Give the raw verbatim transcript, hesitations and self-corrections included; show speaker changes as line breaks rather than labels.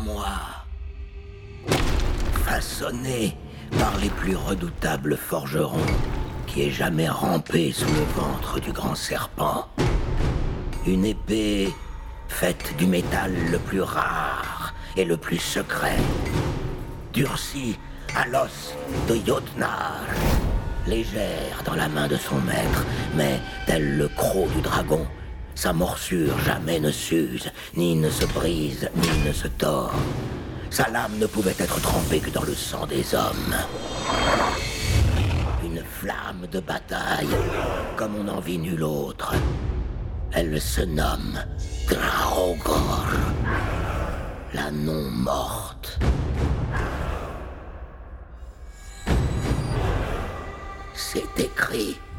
moi, façonné par les plus redoutables forgerons qui aient jamais rampé sous le ventre du grand serpent. Une épée faite du métal le plus rare et le plus secret, durcie à l'os de Jotnar, légère dans la main de son maître, mais tel le croc du dragon, sa morsure jamais ne s'use, ni ne se brise, ni ne se tord. Sa lame ne pouvait être trempée que dans le sang des hommes. Une flamme de bataille, comme on n'en vit nulle autre. Elle se nomme Draugr, la non-morte. C'est écrit